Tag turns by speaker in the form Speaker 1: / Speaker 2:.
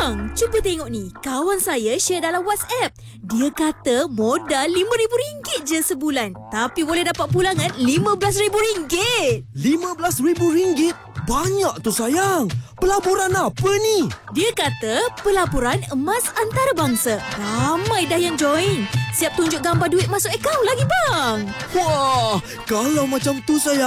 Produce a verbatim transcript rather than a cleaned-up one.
Speaker 1: Bang, cuba tengok ni. Kawan saya share dalam WhatsApp. Dia kata modal lima ribu ringgit je sebulan. Tapi boleh dapat pulangan lima belas ribu ringgit.
Speaker 2: lima belas ribu ringgit? Banyak tu sayang. Pelaburan apa ni?
Speaker 1: Dia kata pelaburan emas antarabangsa. Ramai dah yang join. Siap tunjuk gambar duit masuk akaun lagi bang.
Speaker 2: Wah, kalau macam tu sayang.